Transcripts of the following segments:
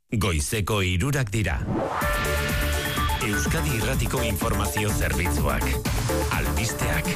Goizeko 3 dira. Euskadi Irratiko Informazio Zerbitzuak. Albisteak.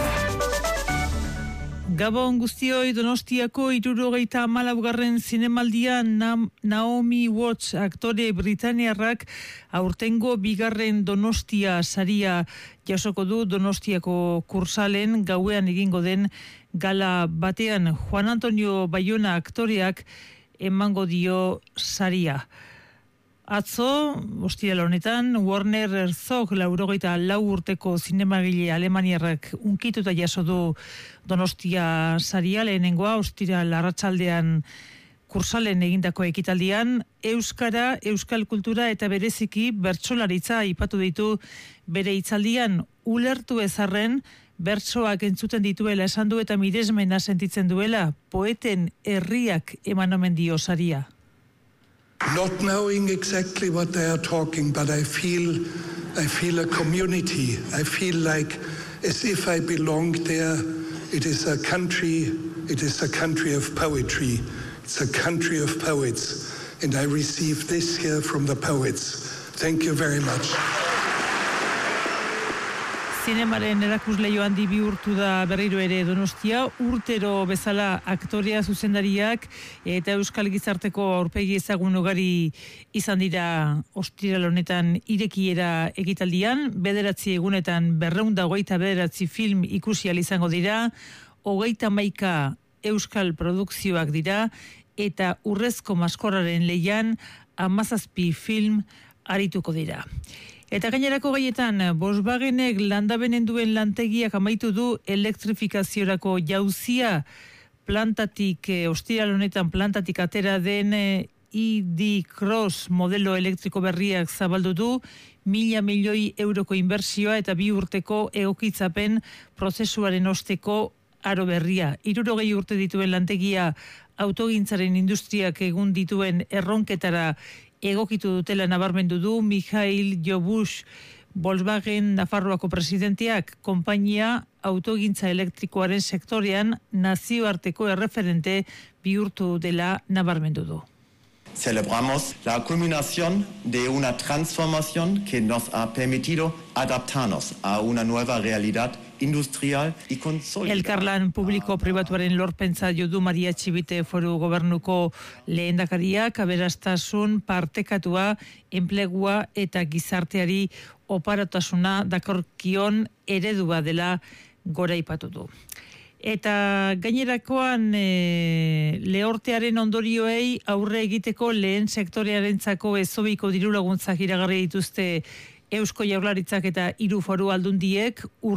Gabon guztioi, Donostiako 74. zinemaldian Naomi Watts aktore britaniarrak aurtengo 2. Donostia saria jasoko du Donostiako Kursalen gauean egingo den gala batean. Juan Antonio Bayona aktoreak emango dio saria. Atzo, ostiral honetan, Werner Herzog 84 urteko zinemagile alemaniarrak unkituta jaso du Donostia saria, lehenengoa ostiral arratsaldean Kursalen egindako ekitaldian, euskara, euskal kultura eta bereziki bertsolaritza aipatu ditu bere hitzaldian. Ulertu ezarren bertsoak entzuten dituela esan du eta miresmena sentitzen duela, poeten herriak eman omen dio saria. Not knowing exactly what they are talking, but I feel a community. I feel like as if I belong there. It is a country of poetry. It's a country of poets. And I receive this here from the poets. Thank you very much. Zinemaren erakusleio handi bihurtu da berriro ere Donostia, urtero bezala aktorea, zuzendariak eta euskal gizarteko aurpegi ezagun ugari izan dira ostiral honetan irekiera ekitaldian, 9 egunetan 229 film ikusi ahal izango dira, 31 euskal produkzioak dira eta Urrezko Maskorraren leian 17 film arituko dira. Eta gainerako gaietan, Volkswagenek landabenen duen lantegiak amaitu du elektrifikaziorako jauzia plantatik, ostiral honetan plantatik atera den ID Cross modelo elektriko berriak zabaldu du, 1.000 milioi euroko inbertsioa eta 2 urteko egokitzapen prozesuaren osteko aro berria. 60 urte dituen lantegia autogintzaren industriak egun dituen erronketara egokitu dutela nabarmendu du Mikhail Jobush, Volkswagen Nafarroako presidenteak, konpainia autogintza elektrikoaren sektorean nazioarteko erreferente bihurtu dela nabarmendu du. Celebramos la culminación de una transformación que nos ha permitido adaptarnos a una nueva realidad industrial y consolidar. Elkarlan publiko-pribatuaren lorpentza jodu Maria Txibite Foru Gobernuko lehendakariak, aberastasun partekatua, enplegua eta gizarteari oparatasuna dakorkion eredua dela goraipatu du. Eta gainerakoan lehortearen ondorioei aurre egiteko lehen sektorearentzako ezobiko dirulaguntzak iragarri dituzte Eusko Jaurlaritzak eta 3 foru aldundiek.